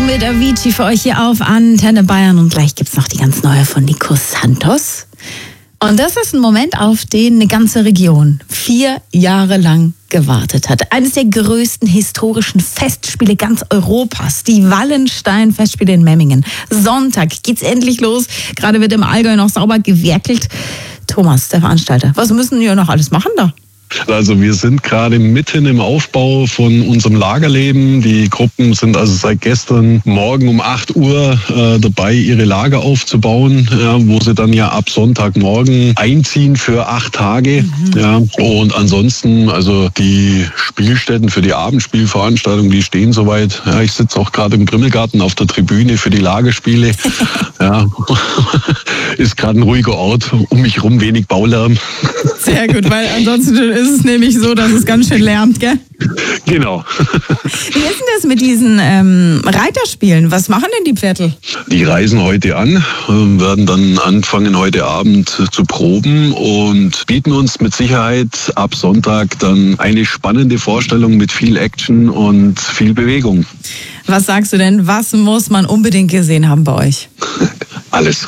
mit Avicii für euch hier auf Antenne Bayern. Und gleich gibt's noch die ganz neue von Nico Santos. Und das ist ein Moment, auf den eine ganze Region 4 Jahre lang gewartet hat. Eines der größten historischen Festspiele ganz Europas, die Wallenstein-Festspiele in Memmingen. Sonntag geht's endlich los. Gerade wird im Allgäu noch sauber gewerkelt. Thomas, der Veranstalter, was müssen wir noch alles machen da? Also wir sind gerade mitten im Aufbau von unserem Lagerleben. Die Gruppen sind also seit gestern Morgen um 8 Uhr dabei, ihre Lager aufzubauen, wo sie dann ja ab Sonntagmorgen einziehen für 8 Tage. Ja. Und ansonsten, also die Spielstätten für die Abendspielveranstaltung, die stehen soweit. Ja, ich sitze auch gerade im Grimmelgarten auf der Tribüne für die Lagerspiele. Ja. Ist gerade ein ruhiger Ort, um mich rum wenig Baulärm. Sehr gut, weil ansonsten ist es nämlich so, dass es ganz schön lärmt, gell? Genau. Wie ist denn das mit diesen Reiterspielen? Was machen denn die Pferdl? Die reisen heute an, werden dann anfangen heute Abend zu proben und bieten uns mit Sicherheit ab Sonntag dann eine spannende Vorstellung mit viel Action und viel Bewegung. Was sagst du denn, was muss man unbedingt gesehen haben bei euch? Alles.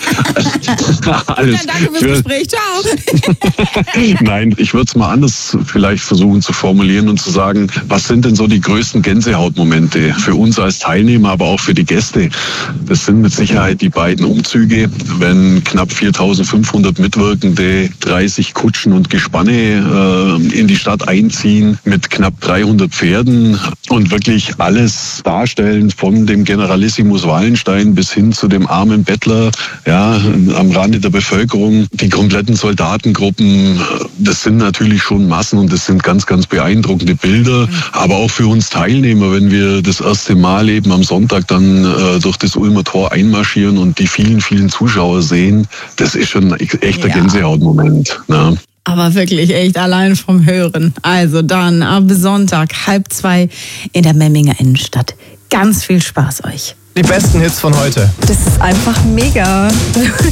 Alles. Danke fürs Gespräch. Ciao. Nein, ich würde es mal anders vielleicht versuchen zu formulieren und zu sagen, was sind denn so die größten Gänsehautmomente für uns als Teilnehmer, aber auch für die Gäste? Das sind mit Sicherheit die beiden Umzüge, wenn knapp 4.500 Mitwirkende 30 Kutschen und Gespanne in die Stadt einziehen mit knapp 300 Pferden und wirklich alles darstellen, von dem Generalissimus Wallenstein bis hin zu dem armen Bettler, ja, am Rande der Bevölkerung, die kompletten Soldatengruppen, das sind natürlich schon Massen und das sind ganz, ganz beeindruckende Bilder. Aber auch für uns Teilnehmer, wenn wir das erste Mal eben am Sonntag dann durch das Ulmer Tor einmarschieren und die vielen, vielen Zuschauer sehen, das ist schon ein echter Gänsehautmoment. Ne? Aber wirklich echt allein vom Hören. Also dann ab Sonntag 1:30 in der Memminger Innenstadt. Ganz viel Spaß euch. Die besten Hits von heute. Das ist einfach mega.